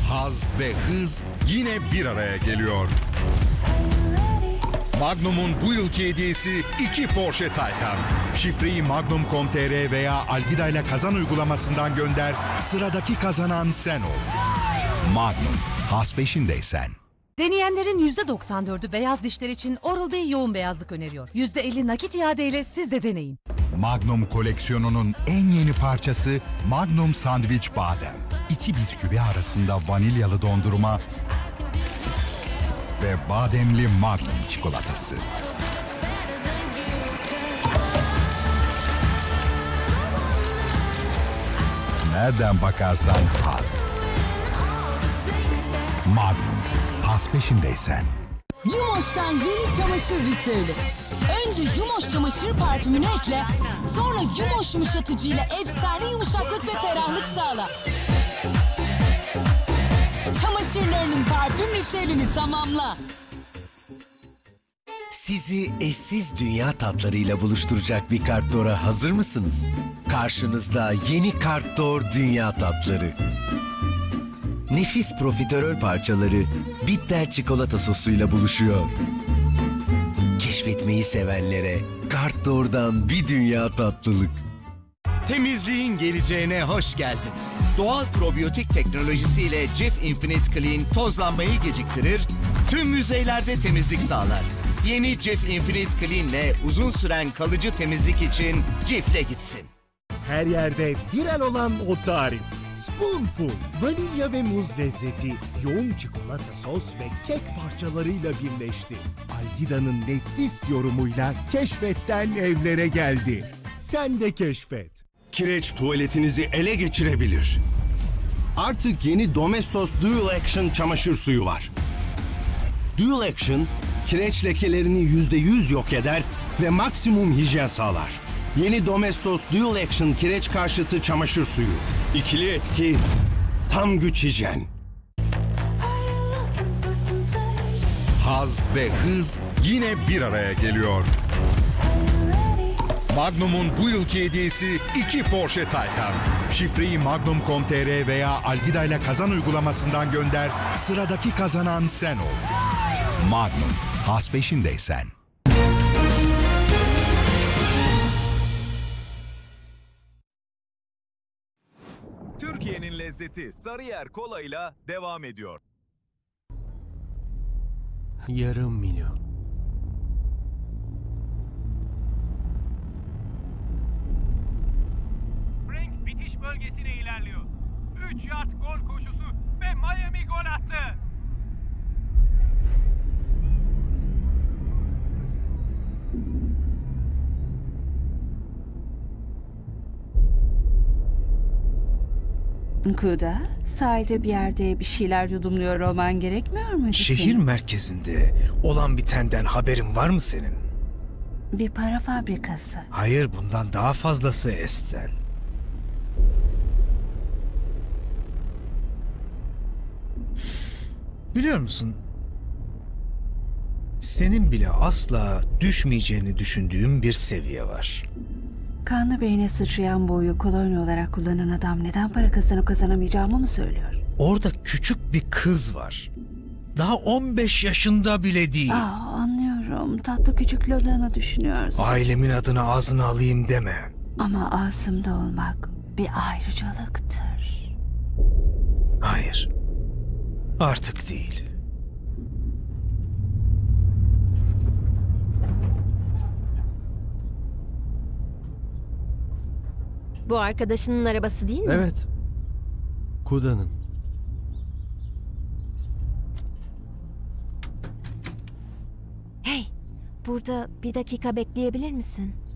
haz ve hız yine bir araya geliyor. Magnum'un bu yılki hediyesi 2 Porsche Taycan. Şifreyi magnum.com.tr veya Algida ile kazan uygulamasından gönder, sıradaki kazanan sen ol. Magnum, haz peşindeysen. Deneyenlerin %94'ü beyaz dişler için Oral-B yoğun beyazlık öneriyor. %50 nakit iadeyle siz de deneyin. Magnum koleksiyonunun en yeni parçası Magnum Sandwich Badem. 2 bisküvi arasında vanilyalı dondurma ve bademli Magnum çikolatası. Nereden bakarsan haz. Magnum, haz peşindeysen. Yumoş'tan yeni çamaşır ritüeli. Önce Yumoş çamaşır parfümünü ekle, sonra Yumoş yumuşatıcıyla efsane yumuşaklık ve ferahlık sağla. Çamaşırlarının parfüm ritüelini tamamla. Sizi eşsiz dünya tatlarıyla buluşturacak bir Kartdor'a hazır mısınız? Karşınızda yeni Kartdor Dünya Tatları. Nefis profiterol parçaları bitter çikolata sosuyla buluşuyor. Keşfetmeyi sevenlere Kartdor'dan bir dünya tatlılık. Temizliğin geleceğine hoş geldin. Doğal probiyotik teknolojisiyle Cif Infinite Clean tozlanmayı geciktirir, tüm yüzeylerde temizlik sağlar. Yeni Cif Infinite Clean'le uzun süren kalıcı temizlik için Cif'le gitsin. Her yerde viral olan o tarif. Spoonful, vanilya ve muz lezzeti, yoğun çikolata sos ve kek parçalarıyla birleşti. Algida'nın nefis yorumuyla keşfetten evlere geldi. Sen de keşfet. Kireç tuvaletinizi ele geçirebilir. Artık yeni Domestos Dual Action çamaşır suyu var. Dual Action, kireç lekelerini %100 yok eder ve maksimum hijyen sağlar. Yeni Domestos Dual Action kireç karşıtı çamaşır suyu. İkili etki, tam güç hijyen. Haz ve hız yine bir araya geliyor. Magnum'un bu yılki hediyesi 2 Porsche Taycan. Şifreyi magnum.com.tr veya Algida ile kazan uygulamasından gönder, sıradaki kazanan sen ol. Magnum, haz peşindeysen. Türkiye'nin lezzeti Sarıyer Kola'yla devam ediyor. Yarım milyon. Frank bitiş bölgesine ilerliyor. 3 yard gol koşusu ve Miami gol attı. Kuda, sahilde bir yerde bir şeyler yudumluyor olman gerekmiyor mu? Şehir merkezinde olan bitenden haberin var mı senin? Bir para fabrikası. Hayır, bundan daha fazlası Estel. Biliyor musun? Senin bile asla düşmeyeceğini düşündüğüm bir seviye var. Kanlı beyne sıçrayan boyu kolonya olarak kullanan adam neden para kazanamayacağımı mı söylüyor? Orada küçük bir kız var. Daha 15 yaşında bile değil. Anlıyorum. Tatlı küçük Lola'nı düşünüyorsun. Ailemin adını ağzına alayım deme. Ama Asım'da olmak bir ayrıcalıktır. Hayır. Artık değil. Bu arkadaşının arabası değil mi? Evet. Kuda'nın. Hey, burada bir dakika bekleyebilir misin?